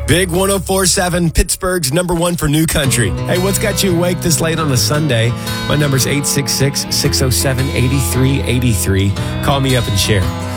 Big 104.7, Pittsburgh's number one for new country. Hey, what's got you awake this late on a Sunday? My number's 866-607-8383. Call me up and share.